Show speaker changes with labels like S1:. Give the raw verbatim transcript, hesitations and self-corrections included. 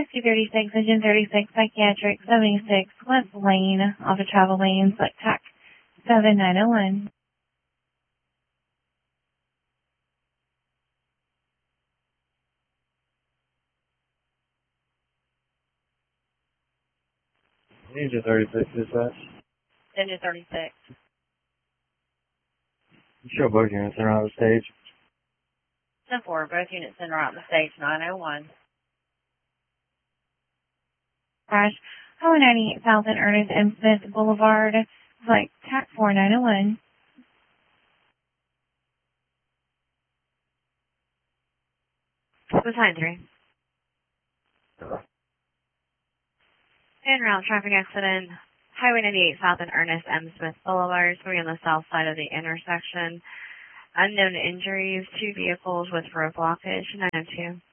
S1: two thirty-six, engine thirty-six, psychiatric, seventy-six, West Lane, off of travel lanes, like T A C seven nine oh one.
S2: Engine thirty-six, dispatch.
S3: Engine thirty-six.
S2: You show both units are on the stage.
S3: ten four, both units in route the stage nine oh one.
S1: Crash, Highway ninety-eight South and Ernest M. Smith Boulevard, like T A C four nine oh one.
S3: Battalion three. En route traffic accident, Highway ninety-eight South and Ernest M. Smith Boulevard, three on the south side of the intersection. Unknown injuries, two vehicles with road blockage, nine oh two.